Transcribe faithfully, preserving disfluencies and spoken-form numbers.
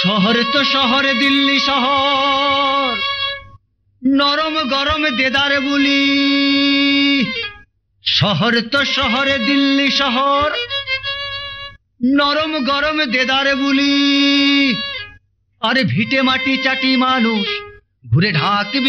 শহর তো শহরে দিল্লি শহর, নরম গরম দেদার বুলি। শহর তো শহরে দিল্লি শহর, নরম গরম দেদার বুলি। আরে ভিটে মাটি চাটি মানুষ ঘুরে ঢাক